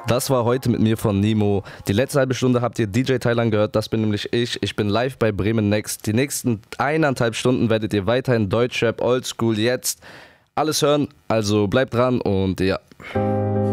Das war heute mit mir von Nimo. Die letzte halbe Stunde habt ihr DJ Thailand gehört, das bin nämlich ich. Ich bin live bei Bremen Next. Die nächsten 1,5 Stunden werdet ihr weiterhin Deutschrap, Oldschool, jetzt alles hören. Also bleibt dran und ja.